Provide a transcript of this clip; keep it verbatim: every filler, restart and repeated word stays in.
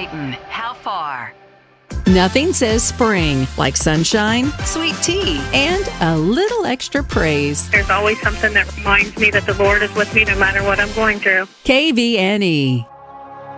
Dayton, how far? Nothing says spring like sunshine, sweet tea, and a little extra praise. There's always something that reminds me that the Lord is with me no matter what I'm going through. K V N E.